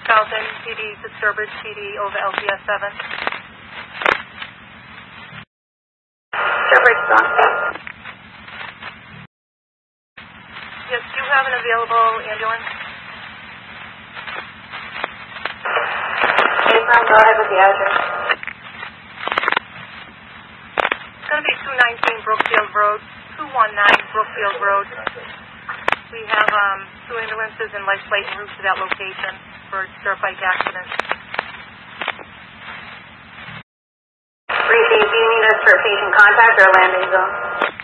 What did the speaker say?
Charlton PD to Sturbridge PD over LCS 7. Sturbridge, Yes, do you have an available ambulance? Yes, ma'am, go ahead with the address. It's going to be 219 Brookfield Road, 219 Brookfield Road. We have 2 ambulances and life flight en route to that location for a Turnpike accident. Receive, do you need us for patient contact or landing zone?